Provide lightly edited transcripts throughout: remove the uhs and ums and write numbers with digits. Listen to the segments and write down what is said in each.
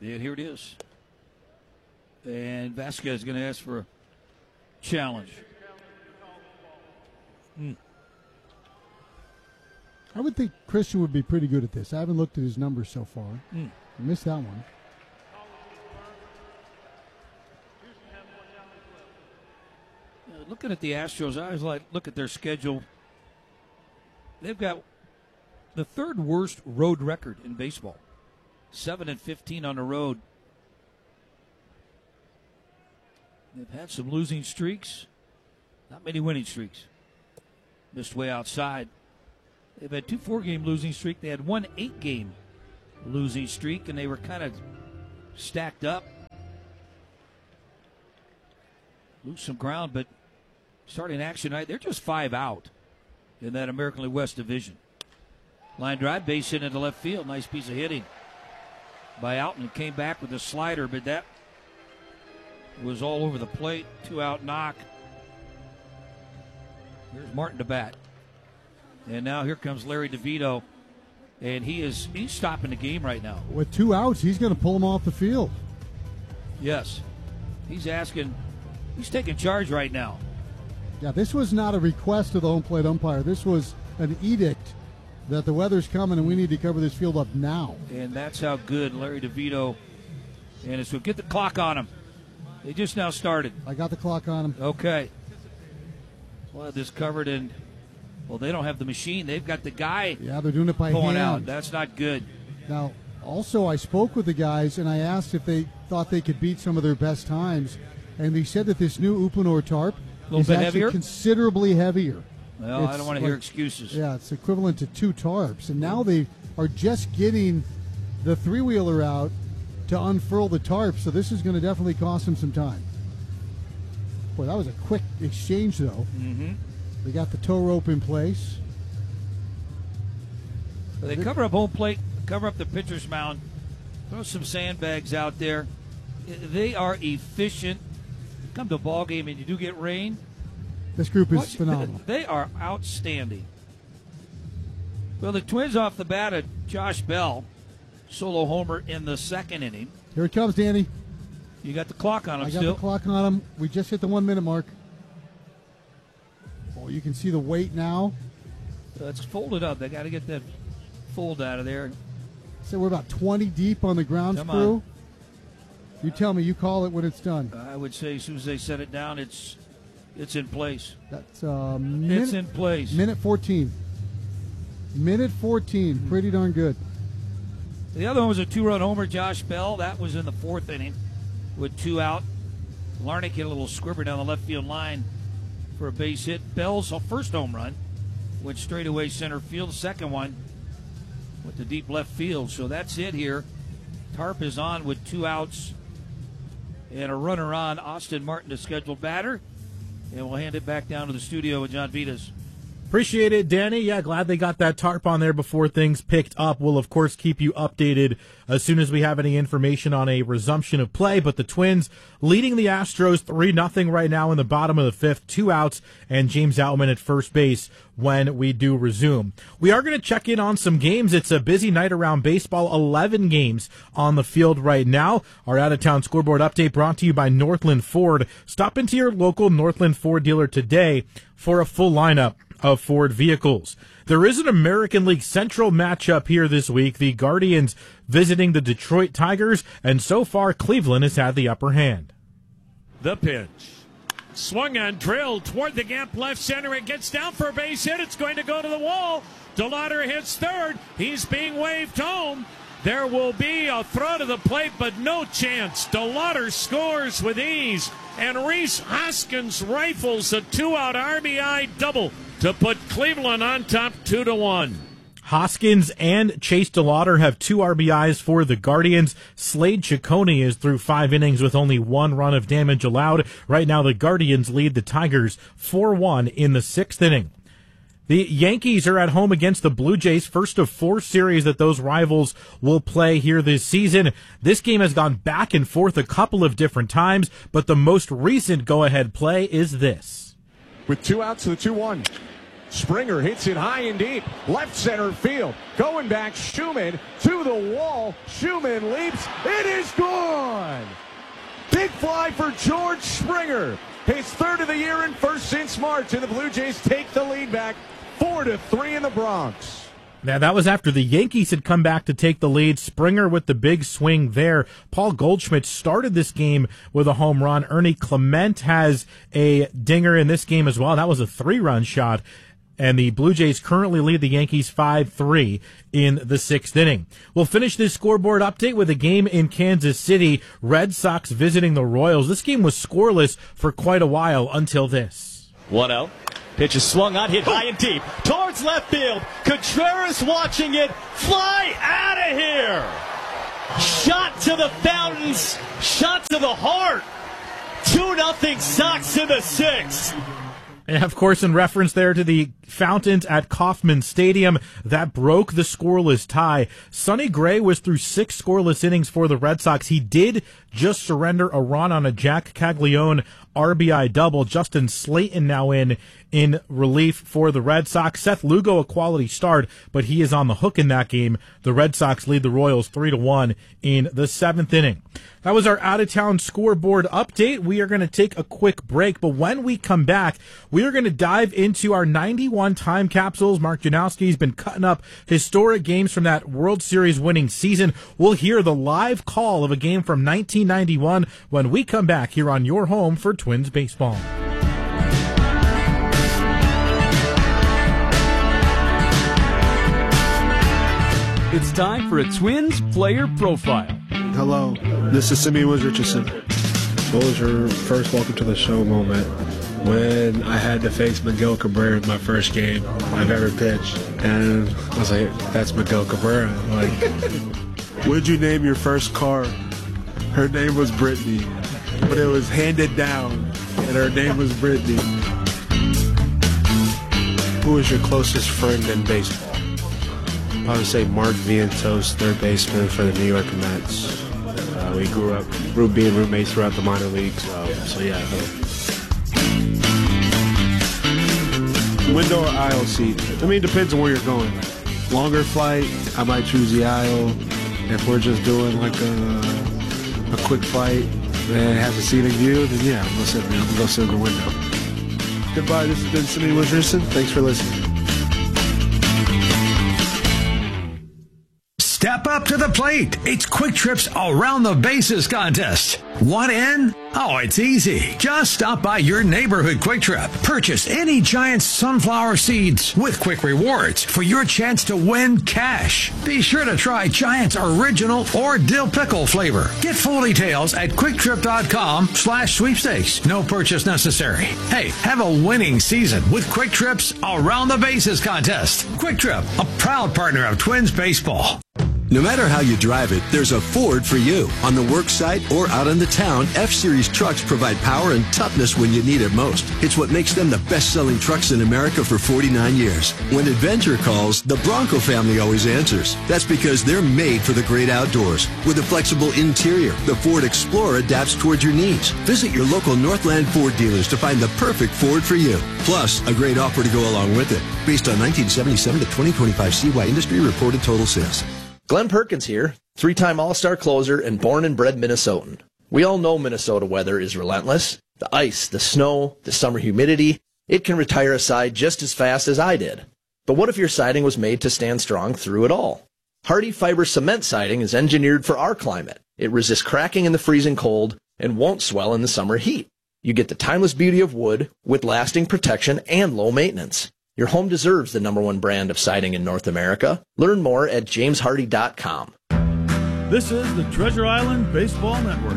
Yeah, here it is. And Vasquez is going to ask for a challenge. I would think Christian would be pretty good at this. I haven't looked at his numbers so far. I missed that one. Looking at the Astros, I always look at their schedule. They've got the third worst road record in baseball. 7-15 on the road. They've had some losing streaks. Not many winning streaks. Missed way outside. They've had 2 4-game losing streak. They had 1 8-game losing streak, and they were kind of stacked up. Lose some ground, but starting action tonight, they're just 5 out in that American League West division. Line drive, base hit into left field. Nice piece of hitting by Alton. Came back with a slider, but that was all over the plate. 2-out knock. Here's Martin to bat. And now here comes Larry DeVito. And he's stopping the game right now. With 2 outs, he's going to pull him off the field. Yes. He's taking charge right now. Yeah, this was not a request of the home plate umpire. This was an edict that the weather's coming and we need to cover this field up now. And that's how good Larry DeVito and so get the clock on him. They just now started. I got the clock on him. Okay. We'll have this covered in. Well, they don't have the machine. They've got the guy. Yeah, they're doing it by pulling hand. Out. That's not good. Now, also, I spoke with the guys and I asked if they thought they could beat some of their best times, and they said that this new Uponor tarp is actually heavier? Considerably heavier. Well, I don't want to hear excuses. Yeah, it's equivalent to 2 tarps, and now they are just getting the 3-wheeler out to unfurl the tarp, so this is going to definitely cost them some time. Boy, that was a quick exchange, though. Mm-hmm. They got the tow rope in place. So they cover up home plate, cover up the pitcher's mound, throw some sandbags out there. They are efficient. Come to a ball game and you do get rain. This group is phenomenal. They are outstanding. Well, the Twins off the bat at Josh Bell, solo homer in the 2nd inning. Here it comes, Danny. You got the clock on him still. I got the clock on him. We just hit the 1-minute mark. Oh, you can see the weight now. So it's folded up. They got to get that fold out of there. So we're about 20 deep on the grounds crew. You tell me. You call it when it's done. I would say as soon as they set it down, it's in place. That's it's in place. Minute 14. Minute 14. Pretty darn good. The other one was a 2-run homer, Josh Bell. That was in the 4th inning with 2 out. Larnach hit a little squibber down the left field line for a base hit. Bell's first home run went straight away center field. The second one went to deep left field. So that's it here. Tarp is on with 2 outs and a runner on. Austin Martin, the scheduled batter. And we'll hand it back down to the studio with John Vitas. Appreciate it, Danny. Yeah, glad they got that tarp on there before things picked up. We'll, of course, keep you updated as soon as we have any information on a resumption of play. But the Twins leading the Astros 3-0 right now in the bottom of the 5th. 2 outs and James Outman at first base when we do resume. We are going to check in on some games. It's a busy night around baseball. 11 games on the field right now. Our out-of-town scoreboard update brought to you by Northland Ford. Stop into your local Northland Ford dealer today for a full lineup of Ford vehicles. There is an American League Central matchup here this week. The Guardians visiting the Detroit Tigers, and so far Cleveland has had the upper hand. The pitch. Swung on, drilled toward the gap left center. It gets down for a base hit. It's going to go to the wall. DeLauder hits third. He's being waved home. There will be a throw to the plate, but no chance. DeLauder scores with ease, and Rhys Hoskins rifles a 2-out RBI double to put Cleveland on top 2-1. Hoskins and Chase DeLauder have 2 RBIs for the Guardians. Slade Ciccone is through 5 innings with only 1 run of damage allowed. Right now the Guardians lead the Tigers 4-1 in the 6th inning. The Yankees are at home against the Blue Jays, first of 4 series that those rivals will play here this season. This game has gone back and forth a couple of different times, but the most recent go-ahead play is this. With 2 outs to the 2-1. Springer hits it high and deep. Left center field. Going back, Schumann to the wall. Schumann leaps. It is gone! Big fly for George Springer. His third of the year and first since March. And the Blue Jays take the lead back 4-3 in the Bronx. Now, that was after the Yankees had come back to take the lead. Springer with the big swing there. Paul Goldschmidt started this game with a home run. Ernie Clement has a dinger in this game as well. That was a 3-run shot. And the Blue Jays currently lead the Yankees 5-3 in the 6th inning. We'll finish this scoreboard update with a game in Kansas City. Red Sox visiting the Royals. This game was scoreless for quite a while until this. 1-0. Pitch is swung on, hit high and deep towards left field. Contreras watching it fly out of here. Shot to the fountains, shot to the heart. 2-0 Sox in the 6th. And, of course, in reference there to the fountains at Kauffman Stadium, that broke the scoreless tie. Sonny Gray was through 6 scoreless innings for the Red Sox. He did just surrender a run on a Jack Caglione RBI double. Justin Slayton now in relief for the Red Sox. Seth Lugo, a quality start, but he is on the hook in that game. The Red Sox lead the Royals 3-1 in the 7th inning. That was our out-of-town scoreboard update. We are going to take a quick break, but when we come back, we are going to dive into our 91 time capsules. Mark Janowski's been cutting up historic games from that World Series winning season. We'll hear the live call of a game from 1991 when we come back here on your home for Twins baseball. It's time for a Twins player profile. Hello, this is Simeon Woods Richardson. What was your first welcome to the show moment? When I had to face Miguel Cabrera in my first game I've ever pitched. And I was like, that's Miguel Cabrera. Like, what did you name your first car? Her name was Brittany, but it was handed down, and her name was Brittany. Who is your closest friend in baseball? I would say Mark Vientos, third baseman for the New York Mets. We grew up being roommates throughout the minor leagues, so yeah. Window or aisle seat? I mean, it depends on where you're going. Longer flight, I might choose the aisle. If we're just doing like a quick flight and has a scenic view, then yeah, I'm gonna go sit in the window. Goodbye, this has been Simeon Woods Richardson. Thanks for listening. Step up to the plate. It's Quick Trip's Around the Bases contest. Want in? Oh, it's easy. Just stop by your neighborhood Quick Trip. Purchase any Giant sunflower seeds with Quick Rewards for your chance to win cash. Be sure to try Giant's original or dill pickle flavor. Get full details at quicktrip.com/sweepstakes. No purchase necessary. Hey, have a winning season with Quick Trip's Around the Bases contest. Quick Trip, a proud partner of Twins baseball. No matter how you drive it, there's a Ford for you. On the work site or out in the town, F-Series trucks provide power and toughness when you need it most. It's what makes them the best-selling trucks in America for 49 years. When adventure calls, the Bronco family always answers. That's because they're made for the great outdoors. With a flexible interior, the Ford Explorer adapts towards your needs. Visit your local Northland Ford dealers to find the perfect Ford for you. Plus, a great offer to go along with it. Based on 1977 to 2025 CY industry reported total sales. Glenn Perkins here, 3-time All-Star closer and born and bred Minnesotan. We all know Minnesota weather is relentless. The ice, the snow, the summer humidity, it can retire a side just as fast as I did. But what if your siding was made to stand strong through it all? Hardy Fiber Cement Siding is engineered for our climate. It resists cracking in the freezing cold and won't swell in the summer heat. You get the timeless beauty of wood with lasting protection and low maintenance. Your home deserves the #1 brand of siding in North America. Learn more at jameshardy.com. This is the Treasure Island Baseball Network.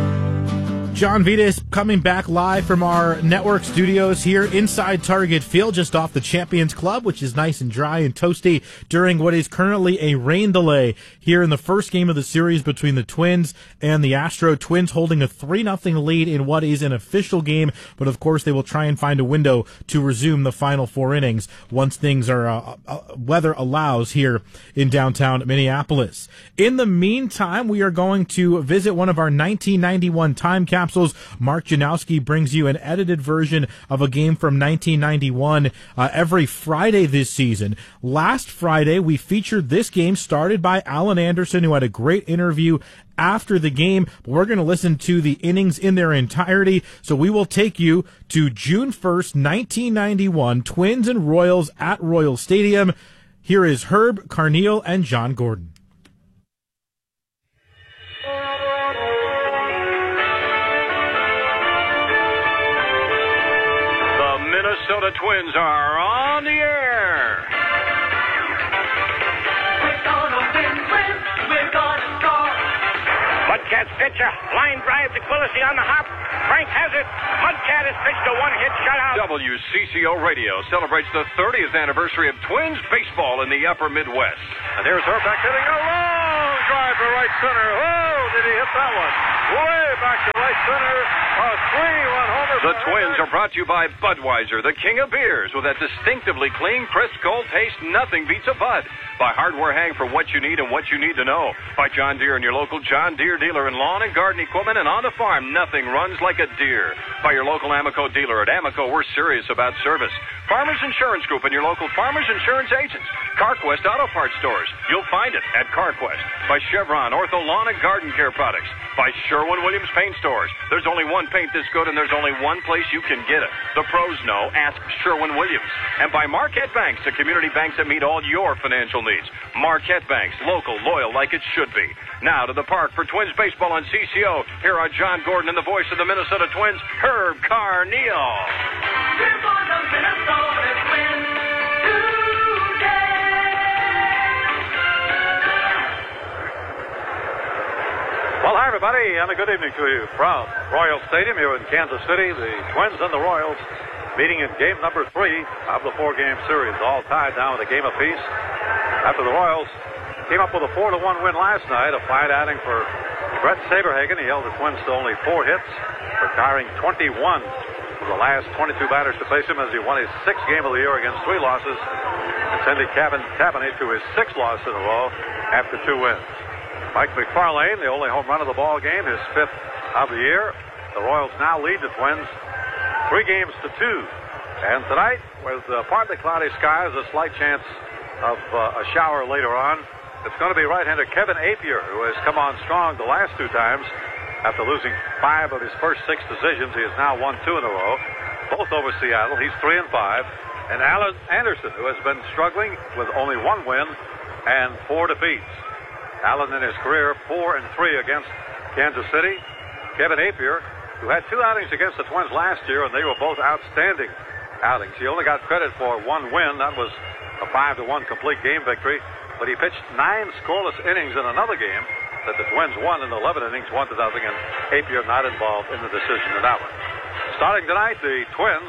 John Vitas coming back live from our network studios here inside Target Field, just off the Champions Club, which is nice and dry and toasty during what is currently a rain delay here in the first game of the series between the Twins and the Astro. Twins holding a 3-0 lead in what is an official game, but of course they will try and find a window to resume the final 4 innings once things are weather allows here in downtown Minneapolis. In the meantime, we are going to visit one of our 1991 time capsules. Capsules. Mark Janowski brings you an edited version of a game from 1991 every Friday this season. Last Friday, we featured this game started by Alan Anderson, who had a great interview after the game. We're going to listen to the innings in their entirety. So we will take you to June 1st, 1991, Twins and Royals at Royal Stadium. Here is Herb Carneal and John Gordon. The Minnesota Twins are on the air. We're gonna win, we're gonna score. Mudcat's pitcher, line drive to Quillisi on the hop. Frank has it. Mudcat has pitched a one-hit shutout. WCCO Radio celebrates the 30th anniversary of Twins baseball in the upper Midwest. And there's Herbeck hitting a long drive to right center. Oh, did he hit that one? Way back to right center. A 3-run homer. The Twins are brought to you by Budweiser, the king of beers. With that distinctively clean, crisp, cold taste, nothing beats a Bud. By Hardware Hang for what you need and what you need to know. By John Deere and your local John Deere dealer in lawn and garden equipment, and on the farm, nothing runs like a deer. By your local Amoco dealer. At Amoco, we're serious about service. Farmers Insurance Group and your local Farmers Insurance agents. CarQuest Auto Parts stores. You'll find it at CarQuest. By Chevron Ortho Lawn and Garden Care Products. By Sherwin-Williams Paint Stores. There's only one paint this good, and there's only one place you can get it. The pros know. Ask Sherwin-Williams. And by Marquette Banks, the community banks that meet all your financial needs. Marquette Banks, local, loyal, like it should be. Now to the park for Twins baseball on CCO. Here are John Gordon and the voice of the Minnesota Twins, Herb Carneal. We're gonna Minnesota Twins today. Well, hi, everybody, and a good evening to you from Royal Stadium here in Kansas City. The Twins and the Royals meeting in game number 3 of the 4-game series, all tied down with a game apiece. After the Royals came up with a 4-1 win last night, a fine outing for Brett Saberhagen. He held the Twins to only 4 hits, retiring 21 from the last 22 batters to face him as he won his 6th game of the year against 3 losses and sending Kevin Tapani to his 6th loss in a row after 2 wins. Mike McFarlane, the only home run of the ball game, his 5th of the year. The Royals now lead the Twins 3 games to 2. And tonight, with partly cloudy skies, a slight chance of a shower later on, it's going to be right-hander Kevin Apier, who has come on strong the last 2 times. After losing 5 of his first 6 decisions, he has now won 2 in a row, both over Seattle. He's 3-5. And Alan Anderson, who has been struggling with only 1 win and 4 defeats. Allen in his career 4-3 against Kansas City. Kevin Apier, who had 2 outings against the Twins last year, and they were both outstanding outings. He only got credit for 1 win. That was a 5-1 complete game victory. But he pitched 9 scoreless innings in another game that the Twins won in 11 innings, 1-0, and Apier not involved in the decision in that one. Starting tonight, the Twins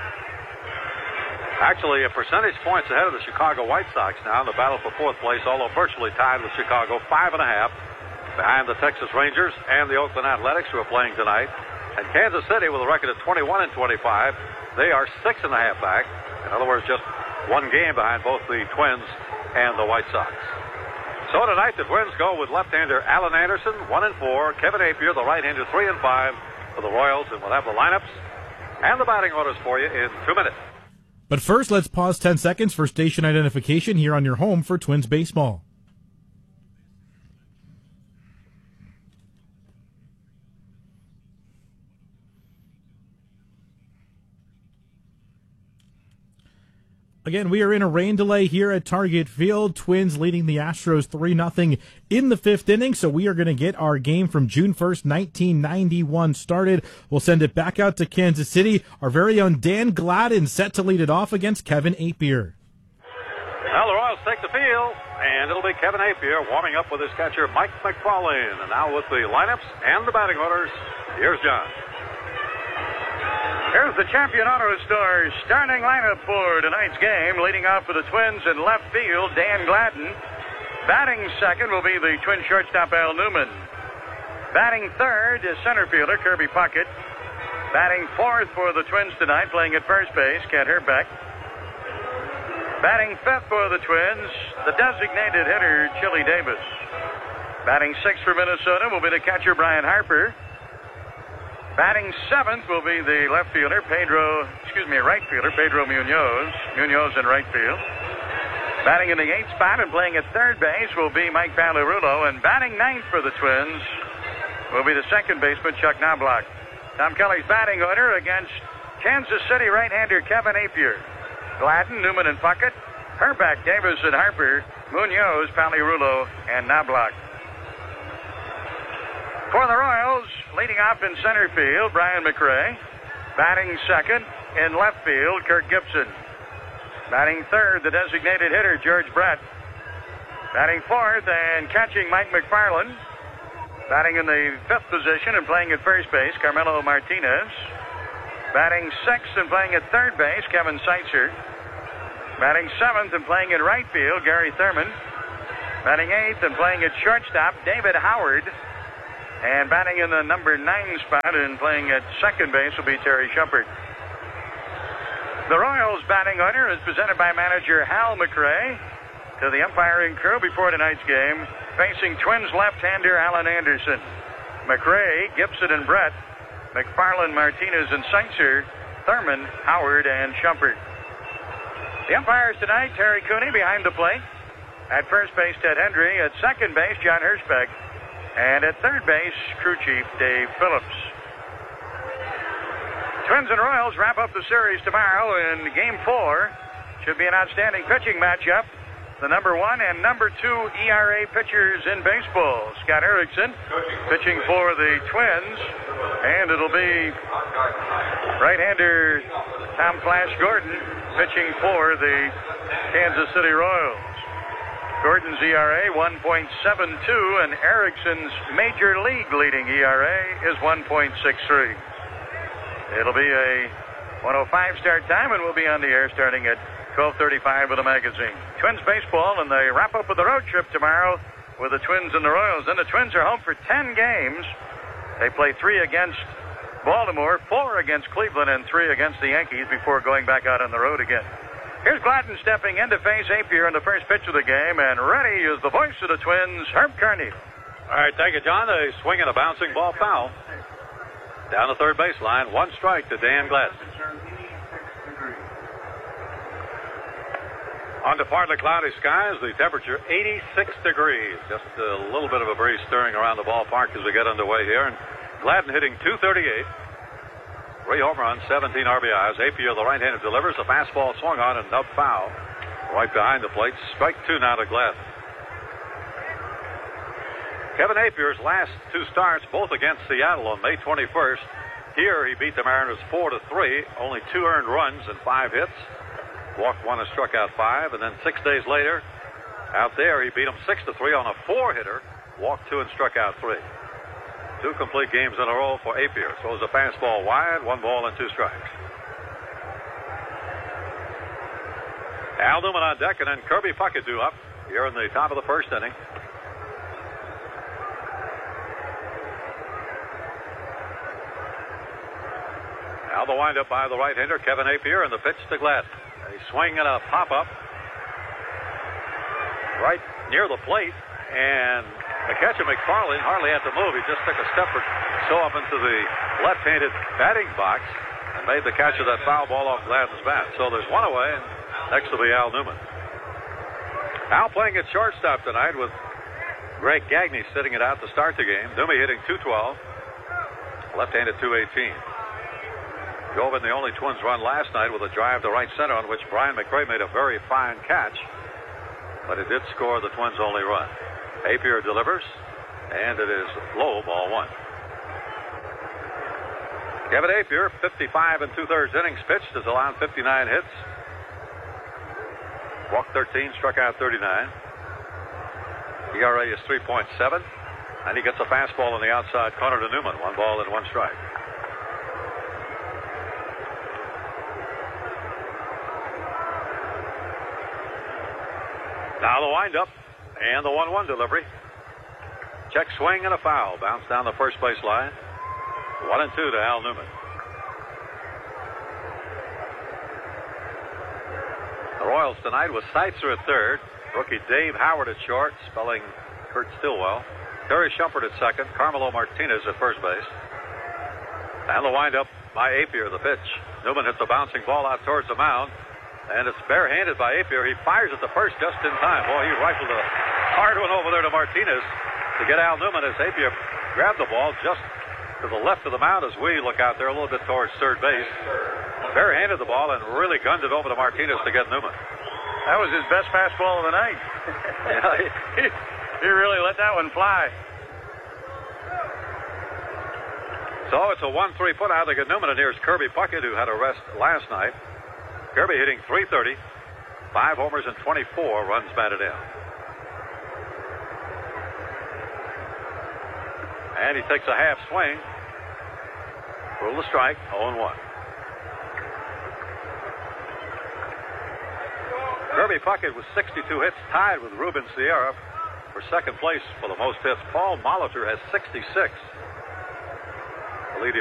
actually a percentage points ahead of the Chicago White Sox now in the battle for 4th place, although virtually tied with Chicago, 5.5 behind the Texas Rangers and the Oakland Athletics, who are playing tonight. And Kansas City, with a record of 21-25, they are 6.5 back. In other words, just 1 game behind both the Twins and the White Sox. So tonight, the Twins go with left-hander Alan Anderson, 1-4, Kevin Apier, the right-hander, 3-5 for the Royals, and we'll have the lineups and the batting orders for you in 2 minutes. But first, let's pause 10 seconds for station identification here on your home for Twins baseball. Again, we are in a rain delay here at Target Field. Twins leading the Astros 3-0 in the 5th inning. So we are going to get our game from June 1st, 1991 started. We'll send it back out to Kansas City. Our very own Dan Gladden set to lead it off against Kevin Apier. Well, the Royals take the field, and it'll be Kevin Apier warming up with his catcher, Mike McFarlane. And now with the lineups and the batting orders, here's John. Here's the champion auto store starting lineup for tonight's game. Leading off for the Twins in left field, Dan Gladden. Batting second will be the Twin shortstop, Al Newman. Batting third is center fielder Kirby Puckett. Batting fourth for the Twins tonight, playing at first base, Kent Herbeck. Batting fifth for the Twins, the designated hitter, Chili Davis. Batting sixth for Minnesota will be the catcher, Brian Harper. Batting seventh will be the right fielder, Pedro Munoz. Munoz in right field. Batting in the eighth spot and playing at third base will be Mike Pagliarulo. And batting ninth for the Twins will be the second baseman, Chuck Knobloch. Tom Kelly's batting order against Kansas City right-hander Kevin Appier. Gladden, Newman, and Puckett. Herbeck, Davis, and Harper. Munoz, Pagliarulo, and Knobloch. For the Royals, leading off in center field, Brian McRae. Batting second in left field, Kirk Gibson. Batting third, the designated hitter, George Brett. Batting fourth and catching, Mike McFarland. Batting in the fifth position and playing at first base, Carmelo Martinez. Batting sixth and playing at third base, Kevin Seitzer. Batting seventh and playing in right field, Gary Thurman. Batting eighth and playing at shortstop, David Howard. And batting in the number 9 spot and playing at second base will be Terry Shumpert. The Royals batting order is presented by manager Hal McRae. To the umpiring crew before tonight's game, facing Twins left-hander Alan Anderson. McRae, Gibson, and Brett. McFarland, Martinez, and Seitzer. Thurman, Howard, and Shumpert. The umpires tonight, Terry Cooney behind the plate. At first base, Ted Hendry. At second base, John Hirschbeck. And at third base, crew chief Dave Phillips. Twins and Royals wrap up the series tomorrow in Game 4. Should be an outstanding pitching matchup. The number 1 and number 2 ERA pitchers in baseball. Scott Erickson pitching for the Twins. And it'll be right-hander Tom Flash Gordon pitching for the Kansas City Royals. Gordon's ERA 1.72 and Erickson's major league leading ERA is 1.63. It'll be a 1:05 start time and we'll be on the air starting at 12:35 with the magazine. Twins baseball and they wrap up with the road trip tomorrow with the Twins and the Royals. Then the Twins are home for 10 games. They play 3 against Baltimore, 4 against Cleveland, and 3 against the Yankees before going back out on the road again. Here's Gladden stepping in to face Appier in the first pitch of the game, and ready is the voice of the Twins, Herb Carneal. All right, thank you, John. A swing and a bouncing ball foul. Down the third baseline, 1 strike to Dan Gladden. On to partly cloudy skies, the temperature 86 degrees. Just a little bit of a breeze stirring around the ballpark as we get underway here. And Gladden hitting .238. 3 home runs, 17 RBIs. Appier, the right-hander, delivers. A fastball swung on and nub foul. Right behind the plate. Strike 2 now to Gladden. Kevin Appier's last 2 starts, both against Seattle on May 21st. Here he beat the Mariners 4-3. Only 2 earned runs and 5 hits. Walked 1 and struck out 5. And then 6 days later, out there, he beat them 6-3 on a 4-hitter. Walked 2 and struck out 3. 2 complete games in a row for Appier. Throws a fastball wide, 1 ball and 2 strikes. Al Newman on deck, and then Kirby Puckett due up here in the top of the first inning. Now the windup by the right-hander, Kevin Appier, and the pitch to Gladden. A swing and a pop-up right near the plate, and the catcher, McFarland, hardly had to move. He just took a step or so up into the left-handed batting box and made the catch of that foul ball off Gladden's bat. So there's 1 away, and next will be Al Newman. Al playing at shortstop tonight with Greg Gagne sitting it out to start the game. Newman hitting .212, left-handed .218. Drove in the only Twins run last night with a drive to right center on which Brian McRae made a very fine catch, but it did score the Twins' only run. Appier delivers, and it is low, ball 1. Kevin Appier, 55 2/3 innings pitched, has allowed 59 hits. Walked 13, struck out 39. ERA is 3.7, and he gets a fastball on the outside corner to Newman. 1 ball and 1 strike. Now the windup and the 1-1 delivery. Check swing and a foul. Bounce down the first base line. 1-2 to Al Newman. The Royals tonight with Seitzer at third. Rookie Dave Howard at short, spelling Kurt Stillwell. Terry Shumpert at second. Carmelo Martinez at first base. And the windup by Apier, the pitch. Newman hits a bouncing ball out towards the mound. And it's barehanded by Apier. He fires at the first just in time. Boy, he rifled a hard one over there to Martinez to get Al Newman as Apier grabbed the ball just to the left of the mound as we look out there a little bit towards third base. Barehanded the ball and really gunned it over to Martinez to get Newman. That was his best fastball of the night. Yeah, he really let that one fly. So it's a 1-3 put out to get Newman, and here's Kirby Puckett, who had a rest last night. Kirby hitting .330, 5 homers and 24 runs batted in. And he takes a half swing. Rule the strike, 0-1. Kirby Puckett with 62 hits, tied with Ruben Sierra for second place for the most hits. Paul Molitor has 66.